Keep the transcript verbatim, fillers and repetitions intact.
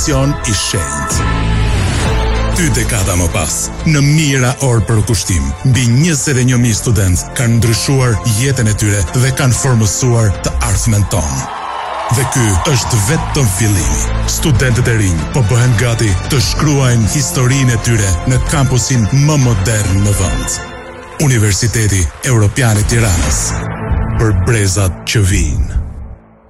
Sion i shenjtë. Dy dekada më pas, në mijëra orë për kushtim, mbi njëzet e një mijë studentë kanë ndryshuar jetën e tyre dhe kanë formësuar të ardhmen tonë. Dhe ky është vetëm fillimi. Studentët e rinj po bëhen gati të shkruajnë historinë e tyre në kampusin më modern në vend. Universiteti Evropian i Tiranës. Për brezat që vijnë.